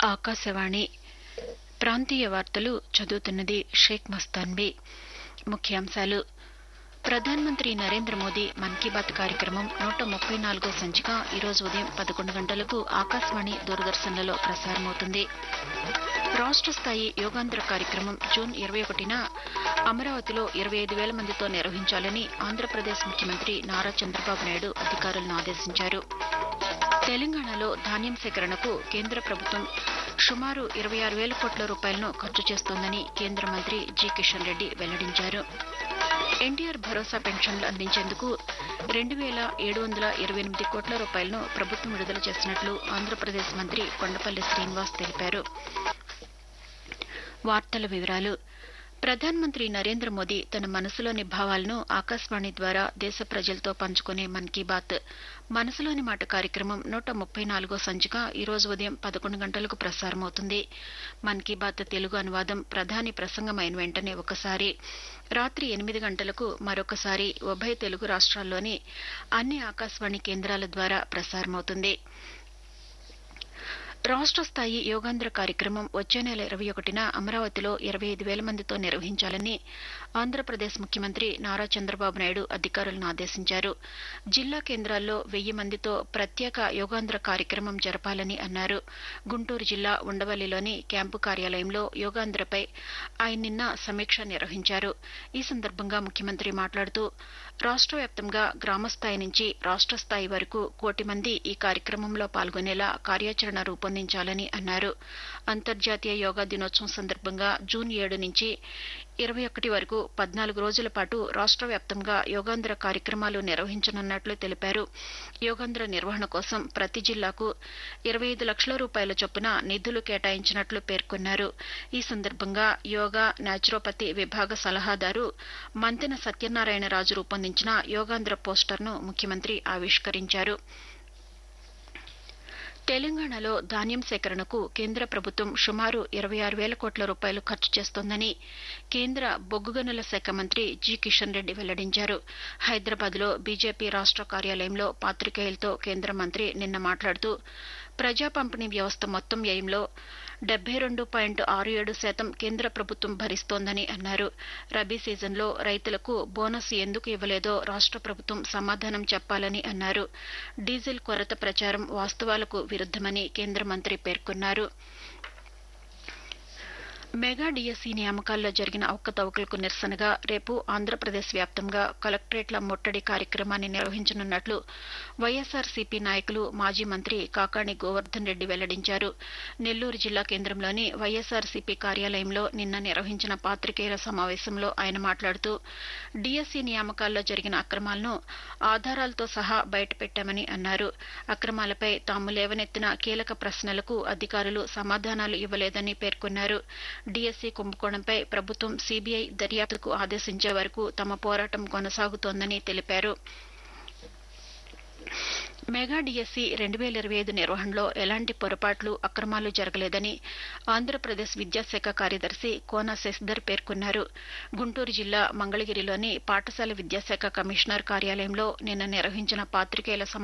ఆకాశవాణి ప్రాంతీయ వార్తలు చదువుతున్నది షేక్ మస్తాన్బీ. ముఖ్యాంశాలు. ప్రధానమంత్రి నరేంద్ర మోదీ మన్ కీ బాత్ కార్యక్రమం 134వ సంచిక ఈరోజు ఉదయం 11 గంటలకు ఆకాశవాణి, దూరదర్శన్లలో ప్రసారమవుతుంది. రాష్ట స్థాయి యోగాంధ్ర కార్యక్రమం జూన్ 21న అమరావతిలో 25,000 మందితో నిర్వహించాలని ఆంధ్రప్రదేశ్ ముఖ్యమంత్రి నారా చంద్రబాబు నాయుడు అధికారులను ఆదేశించారు. తెలంగాణలో ధాన్యం సేకరణకు కేంద్ర ప్రభుత్వం సుమారు 26,000 కోట్ల రూపాయలను ఖర్చు చేస్తోందని కేంద్ర మంత్రి జి కిషన్ రెడ్డి వెల్లడించారు. ఎన్టీఆర్ భరోసా పెన్షన్లు అందించేందుకు 2,728 కోట్ల రూపాయలను ప్రభుత్వం విడుదల చేసినట్లు ఆంధ్రప్రదేశ్ మంత్రి కొండపల్లి శ్రీనివాస్ తెలిపారు. వార్తల వివరాలు. ప్రధానమంత్రి నరేంద్ర మోదీ తన మనసులోని భావాలను ఆకాశవాణి ద్వారా దేశ ప్రజలతో పంచుకునే మన్ కీ బాత్ మనసులోని మాట కార్యక్రమం 134వ సంచిక ఈరోజు ఉదయం 11 గంటలకు ప్రసారమవుతుంది. మన్ కీ బాత్ తెలుగు అనువాదం ప్రధాని ప్రసంగమైన వెంటనే ఒకసారి, రాత్రి 8 గంటలకు మరొకసారి ఉభయ తెలుగు రాష్ట్రాల్లోని అన్ని ఆకాశవాణి కేంద్రాల ద్వారా ప్రసారమవుతుంది. రాష్ట స్థాయి యోగాంధ్ర కార్యక్రమం వచ్చే నెల 21న అమరావతిలో 25,000 మందితో నిర్వహించాలని ఆంధ్రప్రదేశ్ ముఖ్యమంత్రి నారా చంద్రబాబు నాయుడు అధికారులను ఆదేశించారు. జిల్లా కేంద్రాల్లో 1,000 మందితో ప్రత్యేక యోగాంధ్ర కార్యక్రమం జరపాలని అన్నారు. గుంటూరు జిల్లా ఉండవల్లిలోని క్యాంపు కార్యాలయంలో యోగాంధ్రపై ఆయన నిన్న సమీక్ష నిర్వహించారు. ఈ సందర్భంగా ముఖ్యమంత్రి మాట్లాడుతూ రాష్ట వ్యాప్తంగా గ్రామస్థాయి నుంచి రాష్ట స్థాయి వరకు 1 కోటి మంది ఈ కార్యక్రమంలో పాల్గొనేలా కార్యాచరణ రూపొందించాలని అన్నారు. అంతర్జాతీయ యోగా దినోత్సవం సందర్భంగా జూన్ 7 నుంచి 21 వరకు 14 రోజుల పాటు రాష్ట వ్యాప్తంగా యోగాంధ్ర కార్యక్రమాలు నిర్వహించనున్నట్లు తెలిపారు. యోగాంధ్ర నిర్వహణ కోసం ప్రతి జిల్లాకు 25 లక్షల రూపాయల చొప్పున నిధులు కేటాయించినట్లు పేర్కొన్నారు. ఈ సందర్భంగా యోగా న్యాచురోపతి విభాగ సలహాదారు మంతెన సత్యనారాయణరాజు రూపొందించిన యోగాంధ్ర పోస్టర్ను ముఖ్యమంత్రి ఆవిష్కరించారు. తెలంగాణలో ధాన్యం సేకరణకు కేంద్ర ప్రభుత్వం సుమారు 26,000 కోట్ల రూపాయలు ఖర్చు చేస్తోందని కేంద్ర బొగ్గు గనుల శాఖ మంత్రి జి కిషన్ రెడ్డి వెల్లడించారు. హైదరాబాద్లో బీజేపీ రాష్ట కార్యాలయంలో పాతికేయులతో కేంద్ర మంత్రి నిన్న మాట్లాడుతూ ప్రజా పంపిణీ వ్యవస్థ మొత్తం వ్యయంలో 72.67% కేంద్ర ప్రభుత్వం భరిస్తోందని అన్నారు. రబీ సీజన్లో రైతులకు బోనస్ ఎందుకు ఇవ్వలేదో రాష్ట ప్రభుత్వం సమాధానం చెప్పాలని అన్నారు. డీజిల్ కొరత ప్రచారం వాస్తవాలకు విరుద్దమని కేంద్ర మంత్రి పేర్కొన్నారు. మెగా డీఎస్సీ నియామకాల్లో జరిగిన అవకతవకలకు నిరసనగా రేపు ఆంధ్రప్రదేశ్ వ్యాప్తంగా కలెక్టరేట్ల ముట్టడి కార్యక్రమాన్ని నిర్వహించనున్నట్లు వైఎస్సార్సీపీ నాయకులు మాజీ మంత్రి కాకాణి గోవర్ధన్ రెడ్డి వెల్లడించారు. నెల్లూరు జిల్లా కేంద్రంలోని వైఎస్సార్సీపీ కార్యాలయంలో నిన్న నిర్వహించిన పాతికేయుల సమావేశంలో ఆయన మాట్లాడుతూ డీఎస్సీ నియామకాల్లో జరిగిన అక్రమాలను ఆధారాలతో సహా బయటపెట్టామని అన్నారు. అక్రమాలపై తాము లేవనెత్తిన కీలక ప్రశ్నలకు అధికారులు సమాధానాలు ఇవ్వలేదని పేర్కొన్నారు. డీఎస్సీ కుంభకోణంపై ప్రభుత్వం సీబీఐ దర్యాప్తుకు ఆదేశించే వరకు తమ పోరాటం కొనసాగుతోందని తెలిపారు. మెగా డీఎస్సీ 2025 నిర్వహణలో ఎలాంటి పొరపాట్లు, అక్రమాలు జరగలేదని ఆంధ్రప్రదేశ్ విద్యాశాఖ కార్యదర్శి కోన శశిధర్ పేర్కొన్నారు. గుంటూరు జిల్లా మంగళగిరిలోని పాఠశాల విద్యాశాఖ కమిషనర్ కార్యాలయంలో నిన్న నిర్వహించిన పాతికేయుల